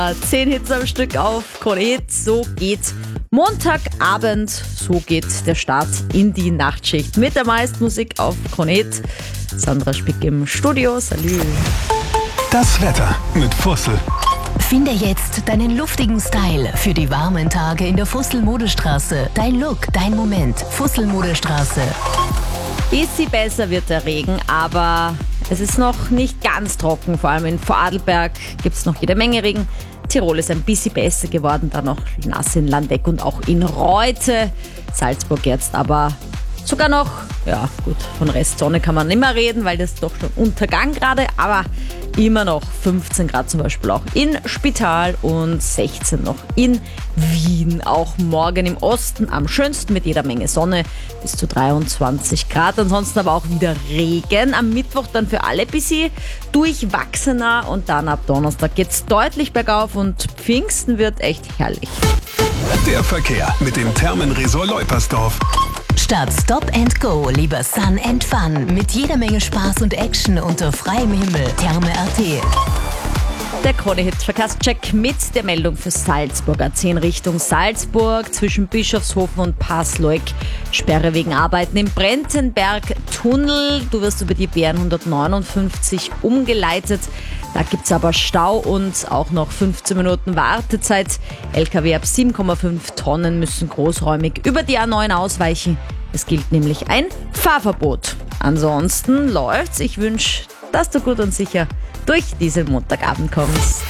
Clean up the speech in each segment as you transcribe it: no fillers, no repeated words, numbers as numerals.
10 Hits am Stück auf Krone Hit. So geht Montagabend, so geht der Start in die Nachtschicht. Mit der meisten Musik auf Krone Hit. Sandra Spick im Studio. Salü. Das Wetter mit Fussel. Finde jetzt deinen luftigen Style für die warmen Tage in der Fussel-Modestraße. Dein Look, dein Moment. Fussel-Modestraße. Bisschen besser wird der Regen, aber es ist noch nicht ganz trocken. Vor allem in Vorarlberg gibt es noch jede Menge Regen. Tirol ist ein bisschen besser geworden, dann noch nass in Landeck und auch in Reute. Salzburg jetzt aber sogar noch, ja gut, von Restsonne kann man nicht mehr reden, weil das ist doch schon Untergang gerade, aber immer noch 15 Grad zum Beispiel auch in Spital und 16 noch in Wien. Auch morgen im Osten am schönsten mit jeder Menge Sonne bis zu 23 Grad. Ansonsten aber auch wieder Regen. Am Mittwoch dann für alle ein bisschen durchwachsener und dann ab Donnerstag geht's deutlich bergauf und Pfingsten wird echt herrlich. Der Verkehr mit dem Thermenresort Leupersdorf. Statt Stop and Go lieber Sun and Fun mit jeder Menge Spaß und Action unter freiem Himmel. Therme.at. Der Krone-Hit-Verkehrscheck mit der Meldung für Salzburg. A10 Richtung Salzburg zwischen Bischofshofen und Passleuk. Sperre wegen Arbeiten im Brentenberg-Tunnel. Du wirst über die BR 159 umgeleitet. Da gibt es aber Stau und auch noch 15 Minuten Wartezeit. LKW ab 7,5 Tonnen müssen großräumig über die A9 ausweichen. Es gilt nämlich ein Fahrverbot. Ansonsten läuft's. Ich wünsche, dass du gut und sicher durch diesen Montagabend kommst.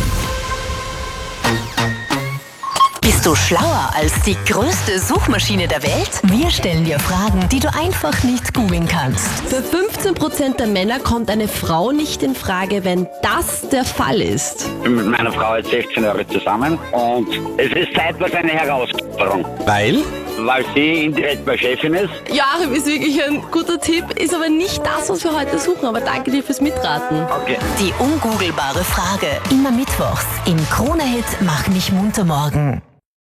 Bist du schlauer als die größte Suchmaschine der Welt? Wir stellen dir Fragen, die du einfach nicht googeln kannst. Für 15% der Männer kommt eine Frau nicht in Frage, wenn das der Fall ist. Ich bin mit meiner Frau jetzt 16 Jahre zusammen und es ist zeitweise eine Herausforderung. Weil? Weil sie indirekt meine Chefin ist. Ja, ist wirklich ein guter Tipp, ist aber nicht das, was wir heute suchen, aber danke dir fürs Mitraten. Okay. Die ungoogelbare Frage. Immer mittwochs im Krone-Hit Mach mich munter morgen.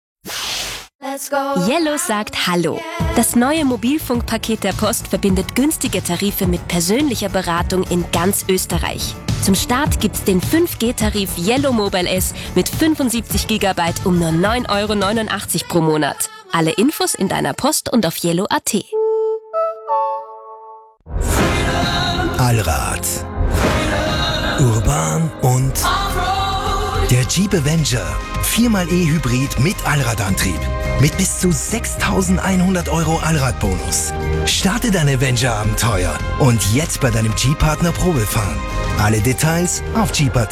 Yellow sagt Hallo. Das neue Mobilfunkpaket der Post verbindet günstige Tarife mit persönlicher Beratung in ganz Österreich. Zum Start gibt's den 5G-Tarif Yellow Mobile S mit 75 GB um nur 9,89 € pro Monat. Alle Infos in deiner Post und auf yellow.at. Allrad. Urban und der Jeep Avenger. 4xe Hybrid mit Allradantrieb. Mit bis zu 6.100 € Allradbonus. Starte dein Avenger-Abenteuer und jetzt bei deinem Jeep-Partner Probefahren. Alle Details auf Jeep.at.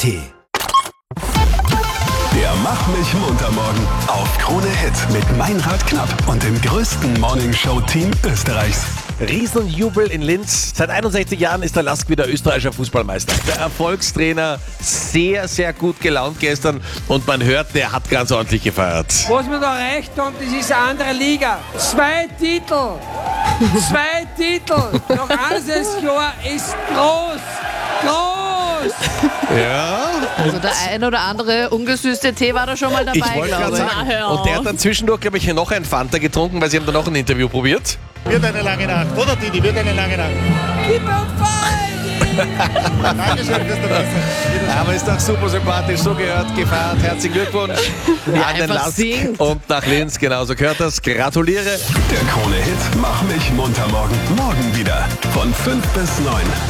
Der Mach mich munter morgen auf Krone Hit mit Meinrad Knapp und dem größten Morningshow-Team Österreichs. Riesenjubel in Linz. Seit 61 Jahren ist der Lask wieder österreichischer Fußballmeister. Der Erfolgstrainer sehr, sehr gut gelaunt gestern und man hört, der hat ganz ordentlich gefeiert. Was wir da erreicht haben, das ist eine andere Liga. 2 Titel. 2 Titel. Noch eines Jahr ist groß. Groß. Ja. Also der ein oder andere ungesüßte Tee war da schon mal dabei, Ich wollte gerade sagen. Und der hat dann zwischendurch, glaube ich, noch ein Fanta getrunken, weil sie haben dann noch ein Interview probiert. Wird eine lange Nacht, oder Didi? Wird eine lange Nacht. Gib mir Dankeschön, bis dann. Aber ist doch super sympathisch, so gehört, gefeiert. Herzlichen Glückwunsch an den Lask und nach Linz. Genauso gehört das. Gratuliere. Der Krone Hit Mach mich munter morgen. Morgen wieder von 5 bis 9.